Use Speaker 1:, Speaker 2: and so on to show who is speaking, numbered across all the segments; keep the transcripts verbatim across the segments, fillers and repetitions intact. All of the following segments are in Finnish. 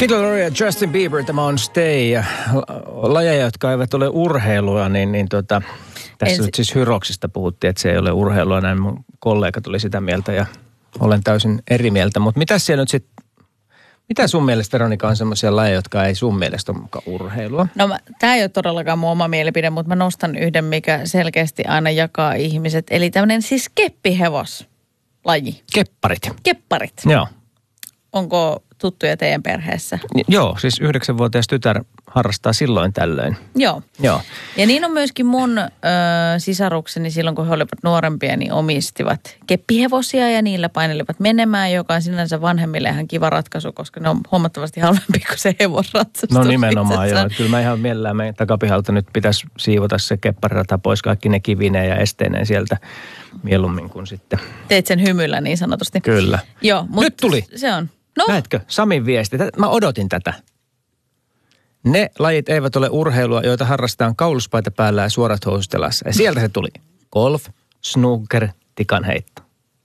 Speaker 1: Kid Laroi ja Justin Bieber, tämä on Stay. Ja lajeja, jotka eivät ole urheilua, niin, niin tota, tässä Ensi... nyt siis hyroksista puhuttiin, että se ei ole urheilua. Näin mun kollega tuli sitä mieltä ja olen täysin eri mieltä. Mutta mitä siellä nyt sitten, mitä sun mielestä, Veronika, on semmoisia lajeja, jotka ei sun mielestä ole mukaan urheilua?
Speaker 2: No tämä ei ole todellakaan mun oma mielipide, mutta mä nostan yhden, mikä selkeästi aina jakaa ihmiset. Eli tämmöinen siis keppihevoslaji.
Speaker 1: Kepparit.
Speaker 2: Kepparit.
Speaker 1: Joo.
Speaker 2: Onko tuttuja teidän perheessä?
Speaker 1: Joo, siis yhdeksänvuotias tytär harrastaa silloin tällöin.
Speaker 2: Joo.
Speaker 1: Joo.
Speaker 2: Ja niin on myöskin mun ö, sisarukseni silloin, kun he olivat nuorempia, niin omistivat keppihevosia ja niillä painelivat menemään, joka on sinänsä vanhemmille ihan kiva ratkaisu, koska ne on huomattavasti halvempi kuin se hevosratsastus.
Speaker 1: No nimenomaan joo. Kyllä mä ihan mielellään meidän takapihalta nyt pitäisi siivota se kepparirata pois, kaikki ne kivineen ja esteineen sieltä mieluummin kuin sitten.
Speaker 2: Teit sen hymyllä niin sanotusti.
Speaker 1: Kyllä.
Speaker 2: Joo, mutta
Speaker 1: nyt tuli.
Speaker 2: Se on. No.
Speaker 1: Näetkö? Samin viesti. Mä odotin tätä. Ne lajit eivät ole urheilua, joita harrastetaan kauluspaita päällä ja suorat housut jalassa. Ja sieltä se tuli. Golf, snooker, tikanheitto.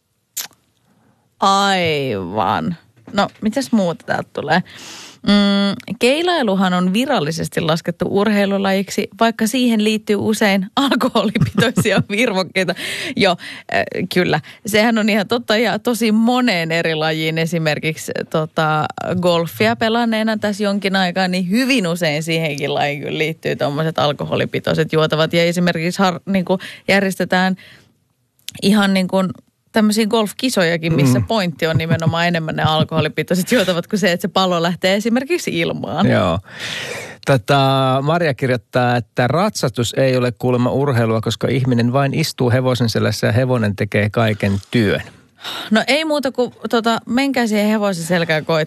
Speaker 2: Aivan. No, mitäs muuta täältä tulee? Mm, keilailuhan on virallisesti laskettu urheilulajiksi, vaikka siihen liittyy usein alkoholipitoisia virvokkeita. Joo, äh, kyllä. Sehän on ihan totta ja tosi moneen eri lajiin. Esimerkiksi tota, golfia pelanneena tässä jonkin aikaa, niin hyvin usein siihenkin lajiin liittyy tuommoiset alkoholipitoiset juotavat. Ja esimerkiksi har, niin kuin järjestetään ihan niin kuin tämmöisiä golfkisojakin, missä mm. pointti on nimenomaan enemmän ne alkoholipitoiset juotavat kuin se, että se pallo lähtee esimerkiksi ilmaan.
Speaker 1: Joo. Tätä Maria kirjoittaa, että ratsastus ei ole kuulemma urheilua, koska ihminen vain istuu hevosen selässä ja hevonen tekee kaiken työn.
Speaker 2: No ei muuta kuin tota, menkää siihen hevosen selkään